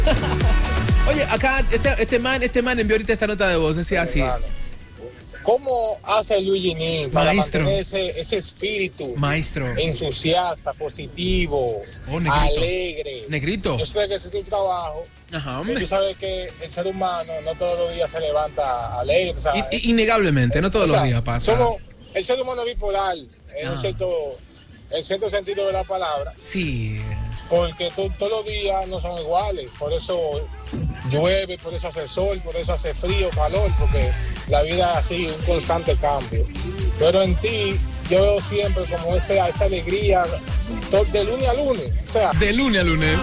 Oye, acá este man envió ahorita esta nota de voz, decía así. ¿Cómo hace Luigi Nin para Maestro. mantener ese espíritu Maestro. entusiasta, positivo, Negrito. alegre? Negrito. Yo sé que ese es un trabajo. Ajá, Pero hombre. tú sabes que el ser humano no todos los días se levanta alegre. ¿Sabes? Innegablemente, no todos los días pasa. El ser humano es bipolar en un cierto sentido de la palabra. Sí. Porque todos los días no son iguales. Por eso llueve, por eso hace sol, por eso hace frío, calor, porque la vida es así, un constante cambio. Pero en ti, yo veo siempre como esa alegría de lunes a lunes. O sea, de lunes a lunes.